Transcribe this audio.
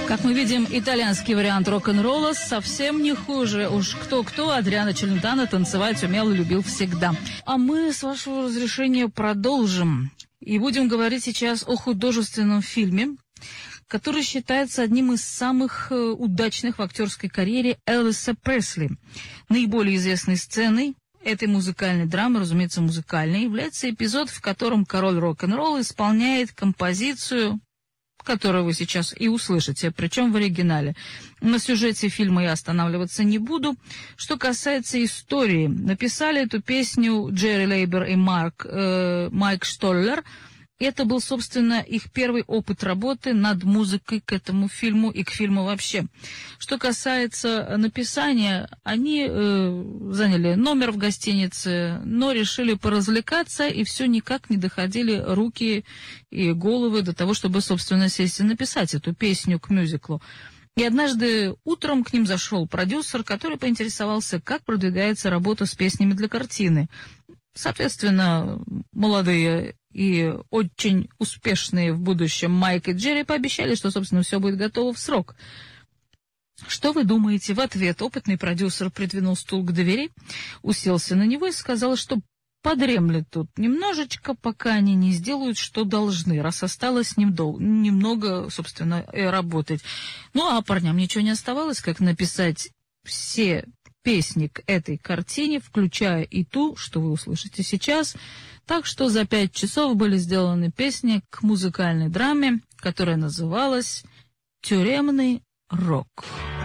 Как мы видим, итальянский вариант рок-н-ролла совсем не хуже. Уж кто-кто, Адриано Челентано танцевать умел и любил всегда. А мы, с вашего разрешения, продолжим. И будем говорить сейчас о художественном фильме, который считается одним из самых удачных в актерской карьере Элвиса Пресли. Наиболее известной сценой этой музыкальной драмы, разумеется, музыкальной, является эпизод, в котором король рок-н-ролла исполняет композицию, которую вы сейчас и услышите, причем в оригинале. На сюжете фильма я останавливаться не буду. Что касается истории, написали эту песню Джерри Лейбер и Майк Штоллер. Это был, собственно, их первый опыт работы над музыкой к этому фильму и к фильму вообще. Что касается написания, они заняли номер в гостинице, но решили поразвлекаться, и все никак не доходили руки и головы до того, чтобы, собственно, сесть и написать эту песню к мюзиклу. И однажды утром к ним зашел продюсер, который поинтересовался, как продвигается работа с песнями для картины. Соответственно, молодые и очень успешные в будущем Майк и Джерри пообещали, что, собственно, все будет готово в срок. Что вы думаете? В ответ опытный продюсер придвинул стул к двери, уселся на него и сказал, что подремлет тут немножечко, пока они не сделают, что должны, раз осталось немного, собственно, работать. Ну, а парням ничего не оставалось, как написать все песни к этой картине, включая и ту, что вы услышите сейчас. Так что за 5 часов были сделаны песни к музыкальной драме, которая называлась «Тюремный рок».